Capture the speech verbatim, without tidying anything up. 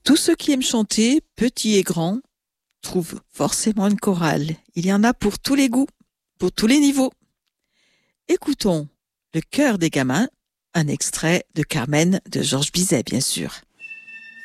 Tous ceux qui aiment chanter, petits et grands, trouvent forcément une chorale. Il y en a pour tous les goûts, pour tous les niveaux. Écoutons Le chœur des gamins, un extrait de Carmen de Georges Bizet, bien sûr.